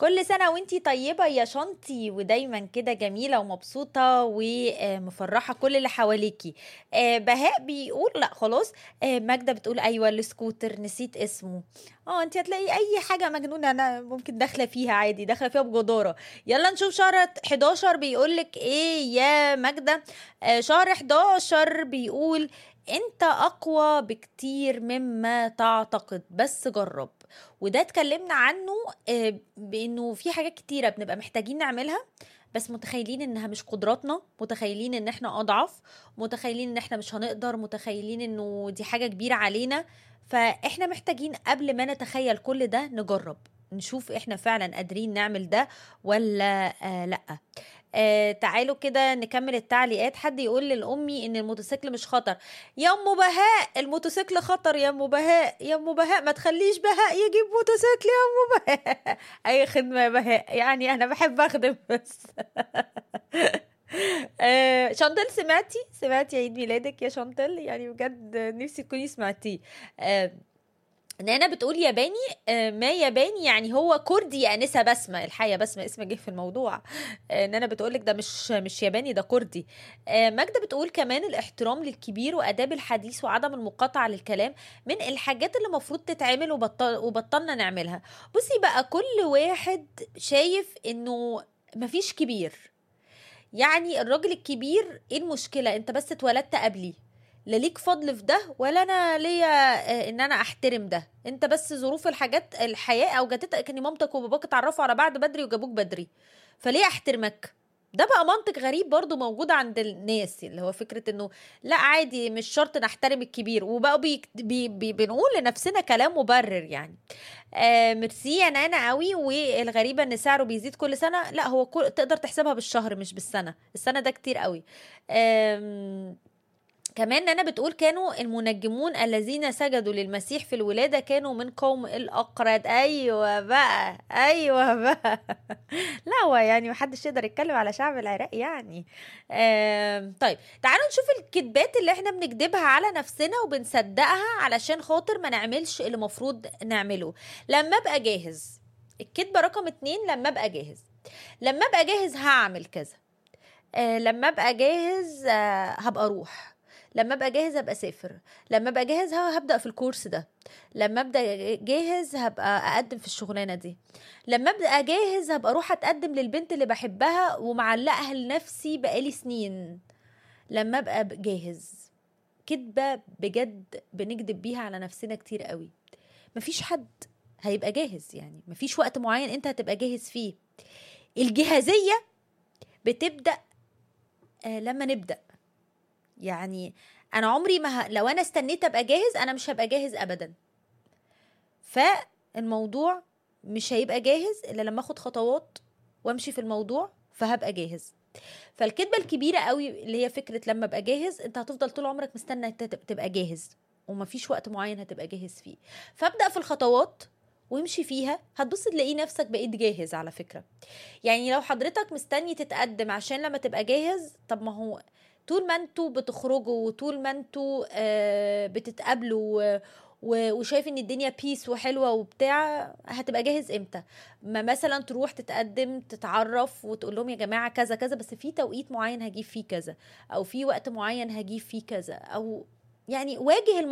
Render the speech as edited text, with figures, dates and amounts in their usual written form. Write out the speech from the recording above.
كل سنة وانتي طيبة يا شنطي، ودايما كده جميلة ومبسوطة ومفرحة كل اللي حواليكي. بهاء بيقول لا خلاص. ماجدة بتقول ايوه السكوتر نسيت اسمه. اه انتي هتلاقي اي حاجة مجنونة انا ممكن داخلة فيها عادي، داخلة فيها بجدارة. يلا نشوف شهر 11 بيقولك ايه يا ماجدة. شهر 11 بيقول انت اقوى بكتير مما تعتقد، بس جرب. وده اتكلمنا عنه، بانه في حاجات كتيره بنبقى محتاجين نعملها، بس متخيلين انها مش قدراتنا، متخيلين ان احنا اضعف، متخيلين ان احنا مش هنقدر، متخيلين انه دي حاجه كبيره علينا. فاحنا محتاجين قبل ما نتخيل كل ده نجرب، نشوف احنا فعلا قادرين نعمل ده ولا لا. تعالوا كده نكمل التعليقات. حد يقول للأمي إن الموتوسيكل مش خطر. يا أم بهاء الموتوسيكل خطر يا أم بهاء، يا أم بهاء ما تخليش بهاء يجيب موتوسيكل يا أم بهاء. أي خدمة يا بهاء، يعني أنا بحب أخدم بس. شانتل، سمعتي عيد ميلادك يا شانتل؟ يعني بجد نفسي تكوني سمعتيه. نانا بتقول ياباني. ما ياباني يعني هو كردي يا انسه بسمه، الحقيقه بسمه اسم جه في الموضوع. نانا بتقول لك ده مش ياباني، ده كردي. ماجده بتقول كمان الاحترام للكبير واداب الحديث وعدم المقاطعه للكلام من الحاجات اللي المفروض تتعمل وبطلنا نعملها. بصي بقى، كل واحد شايف انه مفيش كبير. يعني الراجل الكبير ايه المشكله؟ انت بس اتولدت قبلي، لا ليك فضل في ده ولا انا ليا ان انا احترم ده. انت بس ظروف الحاجات الحياه اوجدتك ان مامتك وباباك اتعرفوا على بعض بدري وجابوك بدري، فليه احترمك؟ ده بقى منطق غريب برضو موجود عند الناس، اللي هو فكرة انه لا عادي مش شرط نحترم الكبير، وبقوا بنقول لنفسنا كلام مبرر يعني. ميرسي يا نانا قوي. والغريبة ان سعره بيزيد كل سنة، لا هو تقدر تحسبها بالشهر مش بالسنة، السنة ده كتير قوي. كمان انا بتقول كانوا المنجمون الذين سجدوا للمسيح في الولادة كانوا من قوم الأقرد. ايوه بقى، ايوه بقى. لا هو يعني محدش يقدر يتكلم على شعب العراق يعني. طيب تعالوا نشوف الكذبات اللي احنا بنكذبها على نفسنا وبنصدقها علشان خاطر ما نعملش اللي مفروض نعمله. لما ابقى جاهز، الكذبة رقم 2. لما ابقى جاهز، لما ابقى جاهز هعمل كذا. لما ابقى جاهز هبقى اروح. لما ابقى جاهز هبقى اسافر. لما ابقى جاهز هبدأ في الكورس ده. لما ابدا جاهز هبقى اقدم في الشغلانه دي. لما ابقى جاهز هبقى اروح اتقدم للبنت اللي بحبها ومعلقها لنفسي بقالي سنين. لما ابقى جاهز. كدبه بجد بنكدب بيها على نفسنا كتير قوي. مفيش حد هيبقى جاهز، يعني مفيش وقت معين انت هتبقى جاهز فيه. الجاهزيه بتبدأ لما نبدأ. يعني انا عمري ما لو انا استنيت ابقى جاهز انا مش هبقى جاهز ابدا. فالموضوع مش هيبقى جاهز الا لما اخد خطوات وامشي في الموضوع فهبقى جاهز. فالكدبة الكبيرة قوي اللي هي فكرة لما ابقى جاهز، انت هتفضل طول عمرك مستنى تبقى جاهز، ومفيش وقت معين هتبقى جاهز فيه. فابدأ في الخطوات وامشي فيها، هتبص تلاقي نفسك بقيت جاهز على فكرة. يعني لو حضرتك مستني تتقدم عشان لما تبقى جاهز، طب ما هو طول ما انتوا بتخرجوا وطول ما انتوا بتتقابلوا وشايف ان الدنيا بيس وحلوة وبتاع، هتبقى جاهز امتى؟ ما مثلا تروح تتقدم تتعرف وتقول لهم يا جماعة كذا كذا، بس في توقيت معين هجيب فيه كذا، او في وقت معين هجيب فيه كذا، او يعني واجه